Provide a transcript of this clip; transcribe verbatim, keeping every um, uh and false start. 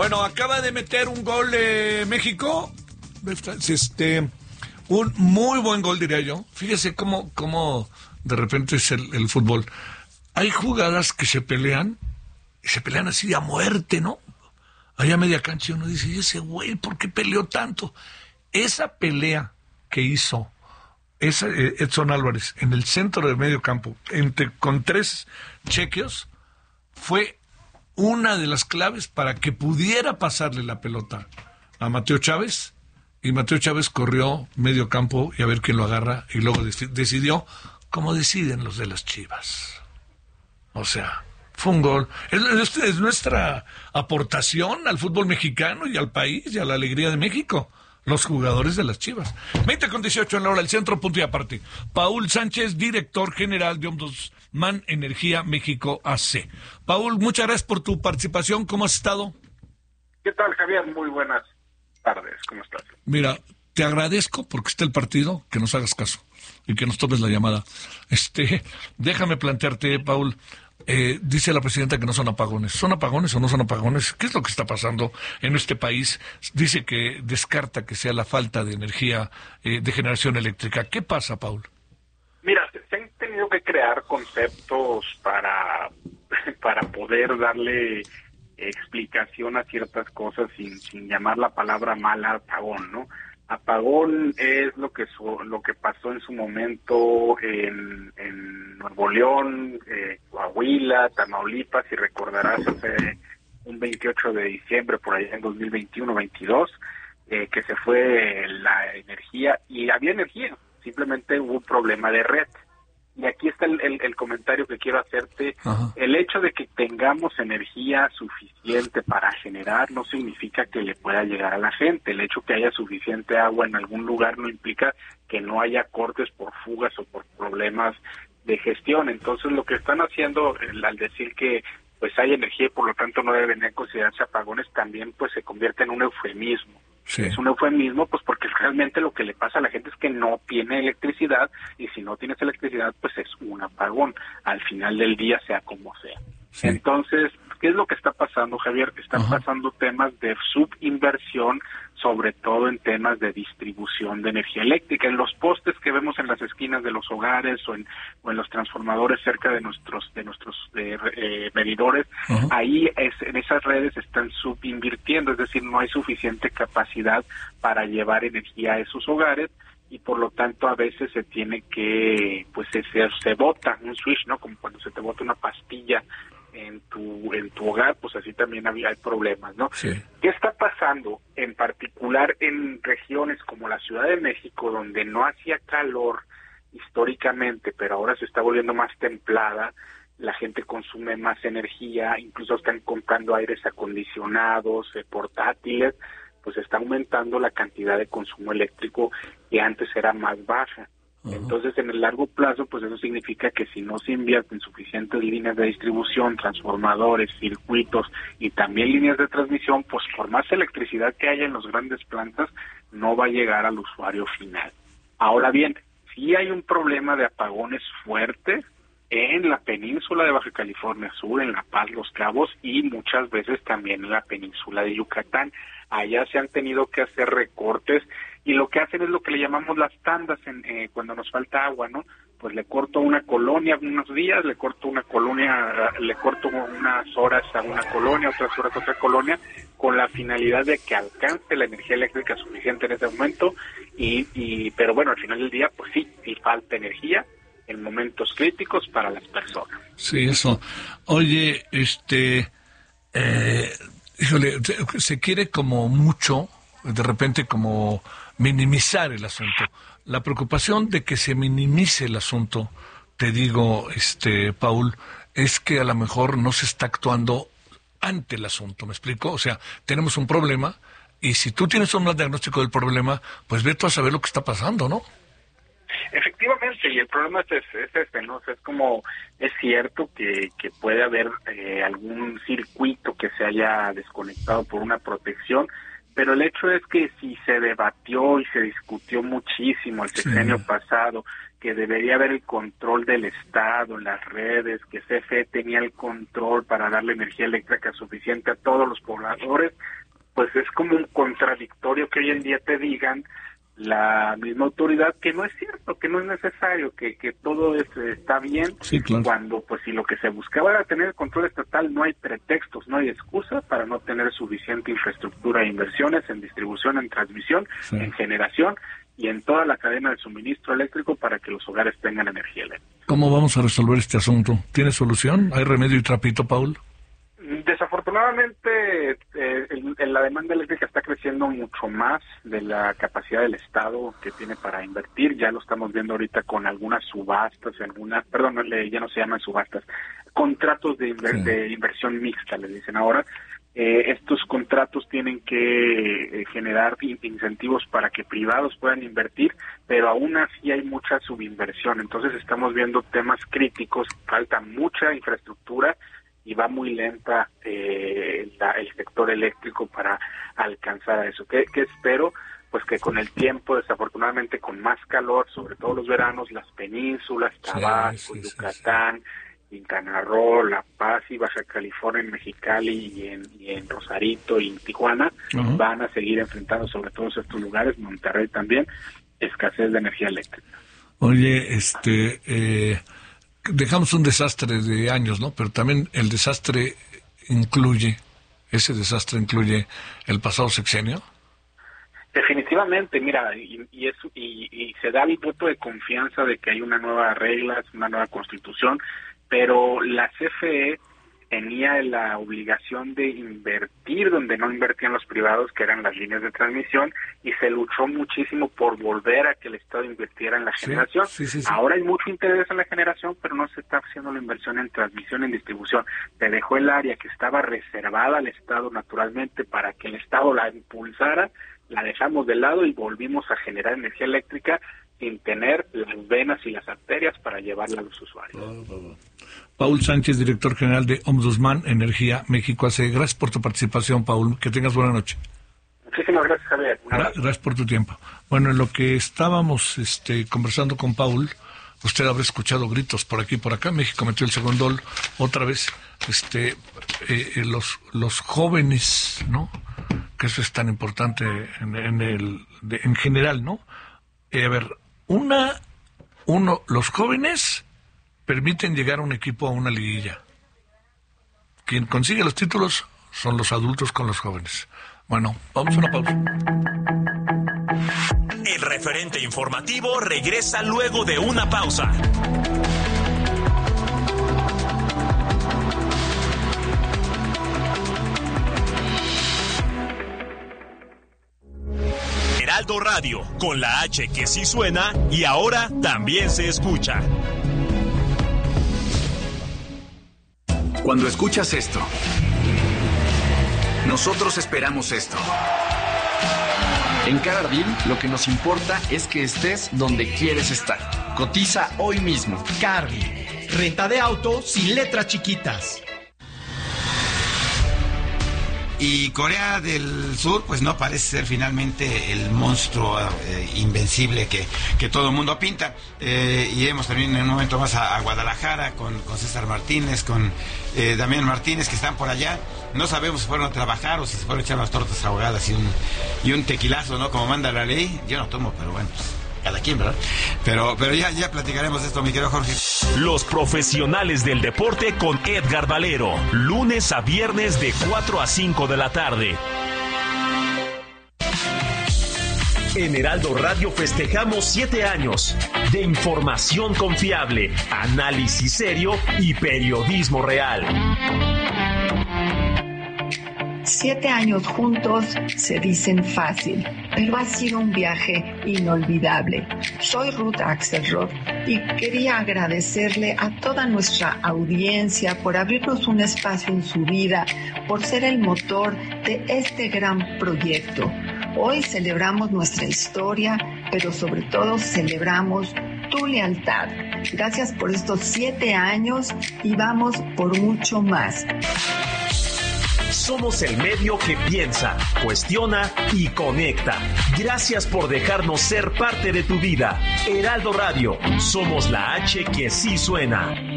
Bueno, acaba de meter un gol eh, México. Este, un muy buen gol, diría yo. Fíjese cómo, cómo de repente es el, el fútbol. Hay jugadas que se pelean, y se pelean así a muerte, ¿no? Allá a media cancha uno dice, ¿y ese güey por qué peleó tanto? Esa pelea que hizo esa, eh, Edson Álvarez en el centro del medio campo, entre, con tres chequios, fue una de las claves para que pudiera pasarle la pelota a Mateo Chávez, y Mateo Chávez corrió medio campo y a ver quién lo agarra, y luego decidió como deciden los de las Chivas. O sea, fue un gol. Es, es, es nuestra aportación al fútbol mexicano y al país y a la alegría de México. Los jugadores de las Chivas. veinte con dieciocho en la hora del centro, punto y aparte. Paul Sánchez, director general de Ombudsman Energía México A C. Paul, muchas gracias por tu participación. ¿Cómo has estado? ¿Qué tal, Javier? Muy buenas tardes. ¿Cómo estás? Mira, te agradezco porque está el partido, que nos hagas caso y que nos tomes la llamada. Este, déjame plantearte, Paul. Eh, dice la presidenta que no son apagones. ¿Son apagones o no son apagones? ¿Qué es lo que está pasando en este país? Dice que descarta que sea la falta de energía eh, de generación eléctrica. ¿Qué pasa, Paul? Mira, se han tenido que crear conceptos para, para poder darle explicación a ciertas cosas sin, sin llamar la palabra mala apagón, ¿no? Apagón es lo que su, lo que pasó en su momento en, en Nuevo León, eh, Coahuila, Tamaulipas, y recordarás hace un veintiocho de diciembre, por allá en dos mil veintiuno veintidós, eh, que se fue la energía, y había energía, simplemente hubo un problema de red. Y aquí está el, el, el comentario que quiero hacerte. Ajá. El hecho de que tengamos energía suficiente para generar no significa que le pueda llegar a la gente. El hecho que haya suficiente agua en algún lugar no implica que no haya cortes por fugas o por problemas de gestión. Entonces, lo que están haciendo al decir que pues hay energía y por lo tanto no deben considerarse apagones, también pues se convierte en un eufemismo. Sí. Es un eufemismo, pues porque realmente lo que le pasa a la gente es que no tiene electricidad, y si no tienes electricidad, pues es un apagón, al final del día, sea como sea. Sí. Entonces, ¿qué es lo que está pasando, Javier? Están Ajá. pasando temas de subinversión, sobre todo en temas de distribución de energía eléctrica. En los postes que vemos en las esquinas de los hogares o en, o en los transformadores cerca de nuestros de nuestros eh, eh, medidores, uh-huh. ahí es, en esas redes están subinvirtiendo, es decir, no hay suficiente capacidad para llevar energía a esos hogares, y por lo tanto a veces se tiene que, pues se, se bota un switch, ¿no? Como cuando se te bota una pastilla en tu en tu hogar, pues así también había, hay problemas, ¿no? Sí. ¿Qué está pasando en particular en regiones como la Ciudad de México, donde no hacía calor históricamente, pero ahora se está volviendo más templada? La gente consume más energía, incluso están comprando aires acondicionados, eh, portátiles, pues está aumentando la cantidad de consumo eléctrico que antes era más baja. Uh-huh. Entonces, en el largo plazo, pues eso significa que si no se invierten suficientes líneas de distribución, transformadores, circuitos y también líneas de transmisión, pues por más electricidad que haya en las grandes plantas, no va a llegar al usuario final. Ahora bien, sí hay un problema de apagones fuertes en la península de Baja California Sur, en La Paz, Los Cabos, y muchas veces también en la península de Yucatán. Allá se han tenido que hacer recortes, y lo que hacen es lo que le llamamos las tandas en, eh, cuando nos falta agua, ¿no? Pues le corto una colonia unos días, le corto una colonia, le corto unas horas a una colonia, otras horas a otra colonia, con la finalidad de que alcance la energía eléctrica suficiente en ese momento, y, y pero bueno, al final del día, pues sí, sí falta energía en momentos críticos para las personas. Sí, eso. Oye, este, eh, híjole, se quiere como mucho, de repente como minimizar el asunto. La preocupación de que se minimice el asunto, te digo, este, Paul, es que a lo mejor no se está actuando ante el asunto, ¿me explico? O sea, tenemos un problema, y si tú tienes un diagnóstico del problema, pues ve tú a saber lo que está pasando, ¿no? Efectivamente, y el problema es, es este, ¿no? O sea, es como, es cierto que, que puede haber eh, algún circuito que se haya desconectado por una protección, pero el hecho es que si se debatió y se discutió muchísimo el sexenio sí. pasado, que debería haber el control del Estado, las redes, que C F E tenía el control para darle energía eléctrica suficiente a todos los pobladores, pues es como un contradictorio que hoy en día te digan la misma autoridad que no es cierto, que no es necesario, que, que todo es, está bien, sí, claro. Cuando pues si lo que se buscaba era tener el control estatal, no hay pretextos, no hay excusa para no tener suficiente infraestructura e inversiones en distribución, en transmisión, sí. en generación y en toda la cadena de suministro eléctrico para que los hogares tengan energía eléctrica. ¿Cómo vamos a resolver este asunto? ¿Tiene solución? ¿Hay remedio y trapito, Paul? Desafortunadamente, eh, el, el, la demanda eléctrica está creciendo mucho más de la capacidad del Estado que tiene para invertir. Ya lo estamos viendo ahorita con algunas subastas, algunas, perdón, ya no se llaman subastas, contratos de, inver, sí. de inversión mixta, le dicen ahora. Eh, estos contratos tienen que eh, generar incentivos para que privados puedan invertir, pero aún así hay mucha subinversión. Entonces estamos viendo temas críticos, falta mucha infraestructura y va muy lenta eh, la, el sector eléctrico para alcanzar a eso. ¿Qué, qué espero? Pues que con el tiempo, desafortunadamente con más calor, sobre todo los veranos, las penínsulas, Tabasco, sí, sí, Yucatán, sí, sí. Quintana Roo, La Paz y Baja California, en Mexicali y en, y en Rosarito y en Tijuana, uh-huh. van a seguir enfrentando, sobre todos estos lugares, Monterrey también, escasez de energía eléctrica. Oye, este... Eh... dejamos un desastre de años, ¿no? Pero también el desastre incluye, ese desastre incluye el pasado sexenio. Definitivamente, mira, y, y, es, y, y se da el voto de confianza de que hay una nueva regla, una nueva constitución, pero la C F E tenía la obligación de invertir donde no invertían los privados, que eran las líneas de transmisión, y se luchó muchísimo por volver a que el Estado invirtiera en la sí, generación. Sí, sí, sí. Ahora hay mucho interés en la generación, pero no se está haciendo la inversión en transmisión, en distribución. Se dejó el área que estaba reservada al Estado naturalmente para que el Estado la impulsara, la dejamos de lado y volvimos a generar energía eléctrica sin tener las venas y las arterias para llevarla a los usuarios. Paul Sánchez, director general de Ombudsman Energía México A C. Gracias por tu participación, Paul. Que tengas buena noche. Muchísimas gracias, Javier. Gra- gracias por tu tiempo. Bueno, en lo que estábamos este, conversando con Paul, usted habrá escuchado gritos por aquí y por acá. México metió el segundo gol otra vez. Este, eh, eh, los los jóvenes, ¿no? Que eso es tan importante en, en el de, en general, ¿no? Eh, a ver, una, uno, los jóvenes permiten llegar a un equipo a una liguilla. Quien consigue los títulos son los adultos con los jóvenes. Bueno, vamos a una pausa. El referente informativo regresa luego de una pausa. Heraldo Radio, con la H que sí suena y ahora también se escucha. Cuando escuchas esto, nosotros esperamos esto. En Carardil, lo que nos importa es que estés donde quieres estar. Cotiza hoy mismo. Carardil, renta de auto sin letras chiquitas. Y Corea del Sur, pues no parece ser finalmente el monstruo eh, invencible que, que todo el mundo pinta. Eh, iremos también en un momento más a, a Guadalajara con, con César Martínez, con eh, Damián Martínez, que están por allá. No sabemos si fueron a trabajar o si se fueron a echar unas tortas ahogadas y un, y un tequilazo, ¿no? Como manda la ley. Yo no tomo, pero bueno, pues, cada quien, ¿verdad? Pero, pero ya, ya platicaremos de esto, mi querido Jorge. Los profesionales del deporte con Edgar Valero, lunes a viernes de cuatro a cinco de la tarde. En Heraldo Radio festejamos siete años de información confiable, análisis serio y periodismo real. Siete años juntos se dicen fácil, pero ha sido un viaje inolvidable. Soy Ruth Axelrod y quería agradecerle a toda nuestra audiencia por abrirnos un espacio en su vida, por ser el motor de este gran proyecto. Hoy celebramos nuestra historia, pero sobre todo celebramos tu lealtad. Gracias por estos siete años y vamos por mucho más. Somos el medio que piensa, cuestiona y conecta. Gracias por dejarnos ser parte de tu vida. Heraldo Radio, somos la H que sí suena.